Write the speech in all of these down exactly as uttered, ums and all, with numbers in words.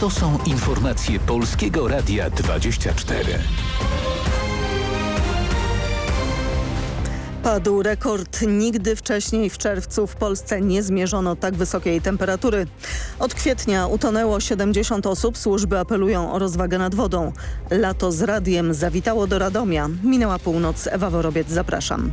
To są informacje Polskiego Radia dwadzieścia cztery. Padł rekord. Nigdy wcześniej w czerwcu w Polsce nie zmierzono tak wysokiej temperatury. Od kwietnia utonęło siedemdziesiąt osób. Służby apelują o rozwagę nad wodą. Lato z radiem zawitało do Radomia. Minęła północ. Ewa Worobiec, zapraszam.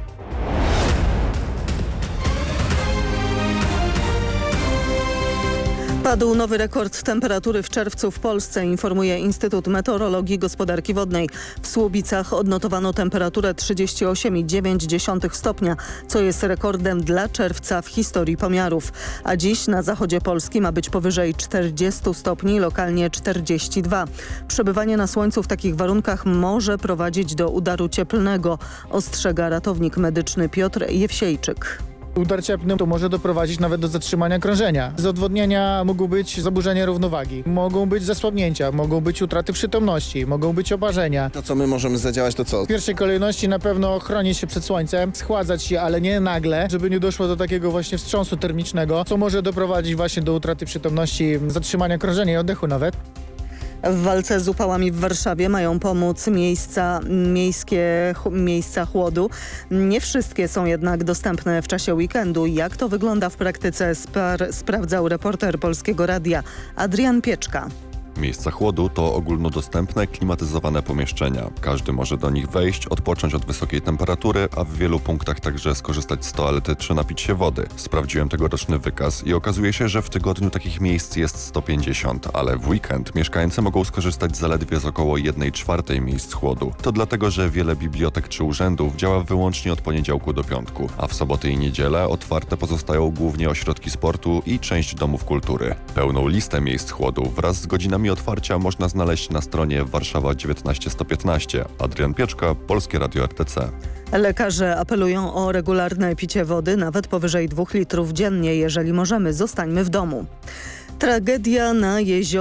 Padł nowy rekord temperatury w czerwcu w Polsce, informuje Instytut Meteorologii i Gospodarki Wodnej. W Słubicach odnotowano temperaturę trzydzieści osiem i dziewięć dziesiątych stopnia, co jest rekordem dla czerwca w historii pomiarów. A dziś na zachodzie Polski ma być powyżej czterdziestu stopni, lokalnie czterdzieści dwa. Przebywanie na słońcu w takich warunkach może prowadzić do udaru cieplnego, ostrzega ratownik medyczny Piotr Jewsiejczyk. Udar cieplny to może doprowadzić nawet do zatrzymania krążenia. Z odwodnienia mogą być zaburzenia równowagi, mogą być zasłabnięcia, mogą być utraty przytomności, mogą być oparzenia. To co my możemy zadziałać, to co? W pierwszej kolejności na pewno chronić się przed słońcem, schładzać się, ale nie nagle, żeby nie doszło do takiego właśnie wstrząsu termicznego, co może doprowadzić właśnie do utraty przytomności, zatrzymania krążenia i oddechu nawet. W walce z upałami w Warszawie mają pomóc miejsca, miejskie miejsca chłodu. Nie wszystkie są jednak dostępne w czasie weekendu. Jak to wygląda w praktyce, spra- sprawdzał reporter Polskiego Radia Adrian Pieczka. Miejsca chłodu to ogólnodostępne, klimatyzowane pomieszczenia. Każdy może do nich wejść, odpocząć od wysokiej temperatury, a w wielu punktach także skorzystać z toalety czy napić się wody. Sprawdziłem tegoroczny wykaz i okazuje się, że w tygodniu takich miejsc jest sto pięćdziesiąt, ale w weekend mieszkańcy mogą skorzystać zaledwie z około jednej czwartej miejsc chłodu. To dlatego, że wiele bibliotek czy urzędów działa wyłącznie od poniedziałku do piątku, a w soboty i niedzielę otwarte pozostają głównie ośrodki sportu i część domów kultury. Pełną listę miejsc chłodu wraz z godzinami otwarcia można znaleźć na stronie Warszawa dziewiętnaście sto piętnaście. Adrian Pieczka, Polskie Radio R T C. Lekarze apelują o regularne picie wody, nawet powyżej dwóch litrów dziennie. Jeżeli możemy, zostańmy w domu. Tragedia na jeziorze